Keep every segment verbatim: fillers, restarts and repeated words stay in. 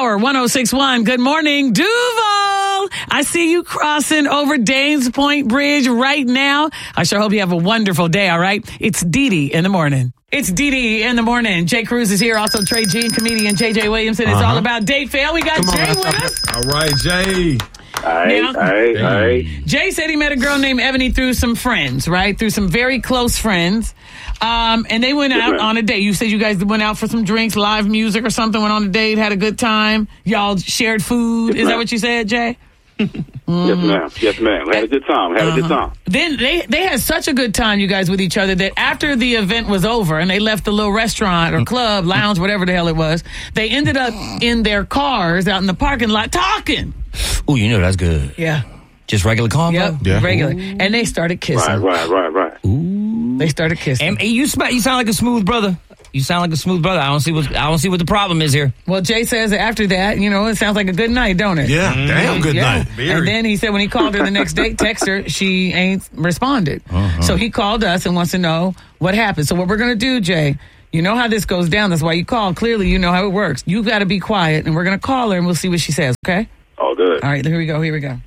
Power one oh six point one. Good morning, Duval. I see you crossing over Danes Point Bridge right now. I sure hope you have a wonderful day, all right? It's Dee Dee in the morning. It's Dee Dee in the morning. Jay Cruz is here. Also, Trey G, comedian J J Williamson. It's uh-huh. all about date fail. We got Come Jay on. with us. All right, Jay. All right, now, all right, all right. Jay said he met a girl named Ebony through some friends, right? Through some very close friends. Um, and they went out on a date. You said you guys went out for some drinks, live music or something, went on a date, had a good time. Y'all shared food. Yes, Is ma'am. that what you said, Jay? Mm-hmm. Yes, ma'am. Yes, ma'am. Had a good time. Had uh-huh. a good time. Then they, they had such a good time, you guys, with each other that after the event was over and they left the little restaurant or club, lounge, whatever the hell it was, they ended up in their cars out in the parking lot talking. Ooh, you know that's good. Yeah. Just regular convo? Yep, yeah. regular. Ooh. And they started kissing. Right, right, right, right. Ooh. They started kissing. And, and you, sm- you sound like a smooth brother. You sound like a smooth brother. I don't see what I don't see what the problem is here. Well, Jay says after that, you know, it sounds like a good night, don't it? Yeah, mm-hmm. damn good yeah. night. Very. And then he said when he called her the next day, text her, she ain't responded. Uh-huh. So he called us and wants to know what happened. So what we're going to do, Jay, you know how this goes down. That's why you called. Clearly, you know how it works. You got to be quiet, and we're going to call her, and we'll see what she says, okay? All good. All right, here we go. Here we go.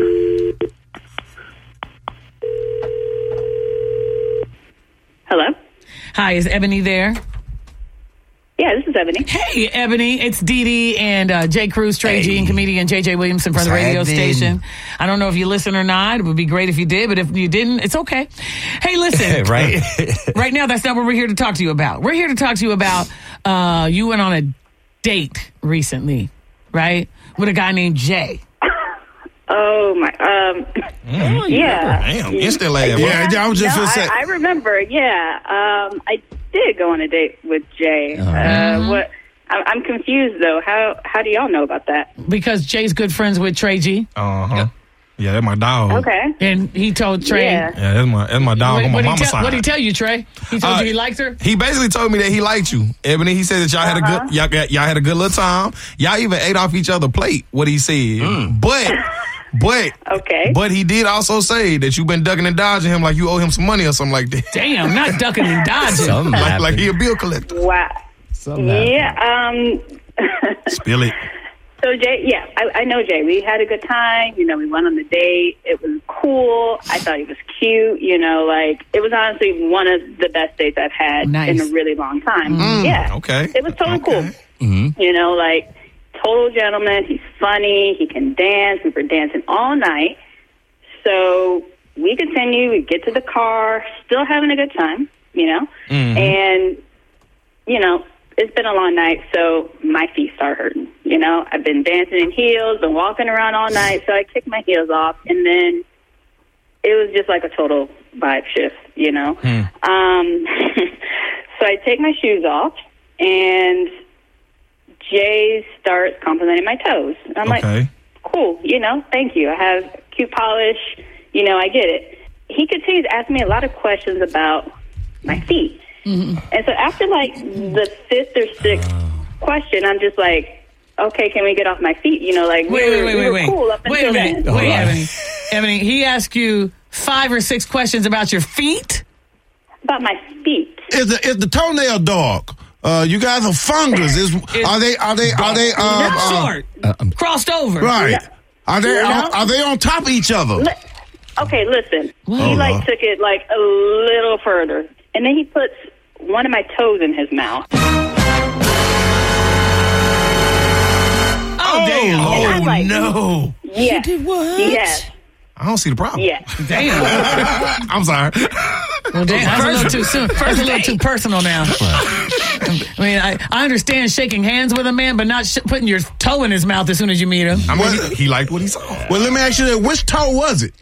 Hello? Hi, is Ebony there? Yeah, this is Ebony. Hey, Ebony, it's Dee Dee and uh, Jay Cruz, Trey Hey. G, and comedian J J Williamson from the radio station. I don't know if you listen or not. It would be great if you did, but if you didn't, it's okay. Hey, listen. Right. Right now, that's not what we're here to talk to you about. We're here to talk to you about uh, you went on a date recently, right, with a guy named Jay. Oh, my. Um, Mm, yeah. Damn, instant laugh. Yeah, Yeah, I was just no, gonna say. I, I remember, yeah. Um, I did go on a date with Jay. Uh-huh. Uh, what? I, I'm confused, though. How How do y'all know about that? Because Jay's good friends with Trey G. Uh huh. Yeah, that's my dog. Okay. And he told Trey. Yeah. Yeah, that's my that's my dog on my What did mama's he tell- side. what'd he tell you, Trey? He told Uh, you he liked her? He basically told me that he liked you, Ebony. He said that y'all had a Uh-huh. good y'all, got- y'all had a good little time. Y'all even ate off each other's plate. What he said, but but Okay. but he did also say that you've been ducking and dodging him like you owe him some money or something like that. Damn, not ducking and dodging. Something like happened. like he a bill collector. Wow. Something Yeah. Um. Spill it. So Jay, yeah, I, I know Jay. We had a good time. You know, we went on the date. It was cool. I thought he was cute. You know, like it was honestly one of the best dates I've had Nice. in a really long time. Mm, yeah. okay. It was totally Okay. cool. Mm-hmm. You know, like total gentleman. He's funny. He can dance. We were dancing all night. So we continue. We get to the car, still having a good time. You know, Mhm. and you know. It's been a long night, so my feet start hurting. You know, I've been dancing in heels, been walking around all night, so I kicked my heels off, and then it was just like a total vibe shift, you know. Hmm. Um, so I take my shoes off, and Jay starts complimenting my toes. I'm like, Okay. cool, you know, thank you. I have cute polish, you know, I get it. He continues to ask me a lot of questions about my feet. Mm-hmm. And so after like the fifth or sixth question, I'm just like, okay, can we get off my feet? You know, like, Wait, we wait, were, wait, we wait, were wait. cool up Wait a until minute. then. Wait, Hold on. Ebony. Ebony, he asked you five or six questions about your feet? About my feet. Is the is the toenail dark? Uh, you guys are fungus. Is are they are they are they um, Not uh, short. Crossed over. right? Are they No. are, are they on top of each other? Li- okay, listen. What? He Oh, like Lord. took it like a little further, and then he puts one of my toes in his mouth. Oh, damn. Oh, I'm like, no. Yeah. did what? Yes. I don't see the problem. Yeah. Damn. I'm sorry. Well, damn, that's a little too soon. That's a little too personal now. I mean, I, I understand shaking hands with a man, but not sh- putting your toe in his mouth as soon as you meet him. I mean, he, he liked what he saw. Well, let me ask you that. Which toe was it?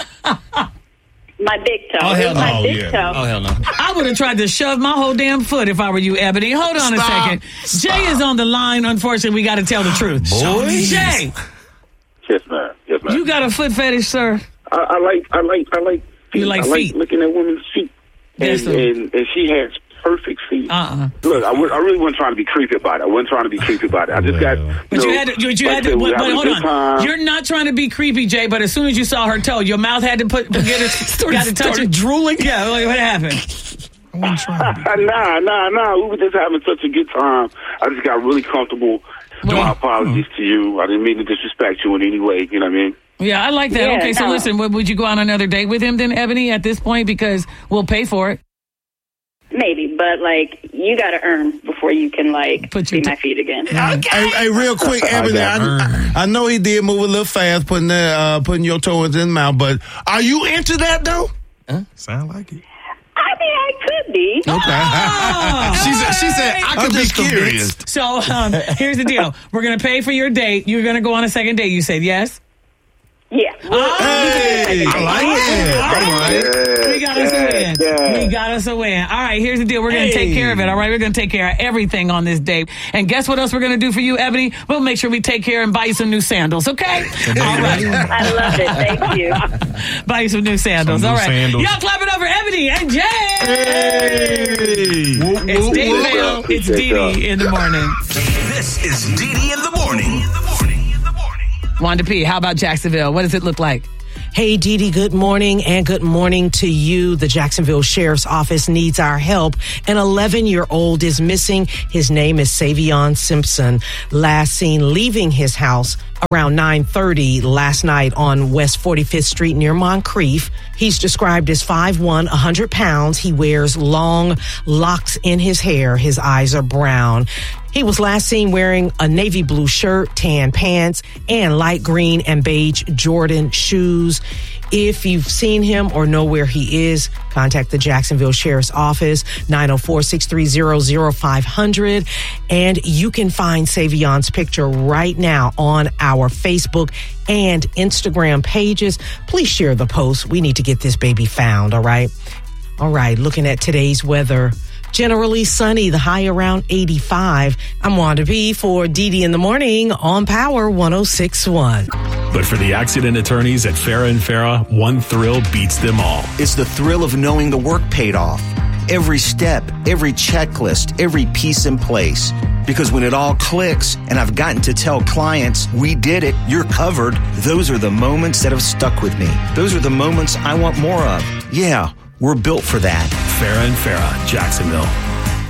My big toe. Oh, It hell was my no. big Yeah. toe. Oh, hell no. I would have tried to shove my whole damn foot if I were you, Ebony. Hold on Stop. a second. Jay is on the line. Unfortunately, we got to tell the truth. Boys. Jay, Yes, ma'am. Yes, ma'am. you got a foot fetish, sir? I, I like, I like, I like. Feet. You like I feet? like looking at women's feet, and, Yes, sir. and and she has perfect feet. Uh-uh. Look, I, w- I really wasn't trying to be creepy about it. I wasn't trying to be creepy about it. I just got. But you know, had to, you, you like had I to, said, we but, but having a hold good on. time. You're not trying to be creepy, Jay, but as soon as you saw her toe, your mouth had to put, get it, got to touch started it. drooling? Yeah, like, what happened? I wasn't trying to be nah, nah, nah. We were just having such a good time. I just got really comfortable. So Well, my apologies to you. I didn't mean to disrespect you in any way. You know what I mean? Yeah, I like that. Yeah, okay, so no. listen, would would you go on another date with him then, Ebony, at this point? Because we'll pay for it. Maybe, but like you got to earn before you can like Put see your t- my feet again. Hey, hey, real quick, Ebony, I, I, I know he did move a little fast, putting that, uh, putting your toe in his mouth, but are you into that, though? Sound like it. I mean, I could be. Oh, She said, she said I I'm could be just curious. convinced. so um, here's the deal. We're going to pay for your date. You're going to go on a second date. You said yes? Yeah. Oh, Hey, I like it. We got us a win. yeah. We got us a win. All right, here's the deal. We're going to take care of it. All right, we're going to take care of everything on this date. And guess what else we're going to do for you, Ebony? We'll make sure we take care and buy you some new sandals, okay? All right. I love it. Thank you. Buy you some new sandals. Some All new right. sandals. Y'all clap it up for Ebony and Jay. Hey. Whoop, It's whoop, Dave whoop. Bell. It's Dee Dee in the morning. This is Dee Dee in the morning. In the morning. In the morning. Wanda P., how about Jacksonville? What does it look like? Hey, Dee Dee, good morning, and good morning to you. The Jacksonville Sheriff's Office needs our help. An eleven-year-old is missing. His name is Savion Simpson. Last seen leaving his house around nine thirty last night on West forty-fifth Street near Moncrief. He's described as five one, one hundred pounds. He wears long locks in his hair. His eyes are brown. He was last seen wearing a navy blue shirt, tan pants, and light green and beige Jordan shoes. If you've seen him or know where he is, contact the Jacksonville Sheriff's Office, nine oh four, six three zero, zero five hundred. And you can find Savion's picture right now on our Facebook and Instagram pages. Please share the post. We need to get this baby found, all right? All right, looking at today's weather. Generally sunny, the high around eighty-five. I'm Wanda B for Dee Dee in the Morning on Power one oh six point one. But for the accident attorneys at Farah and Farah, one thrill beats them all. It's the thrill of knowing the work paid off. Every step, every checklist, every piece in place. Because when it all clicks and I've gotten to tell clients, we did it, you're covered, those are the moments that have stuck with me. Those are the moments I want more of. Yeah, we're built for that. Farah and Farah, Jacksonville.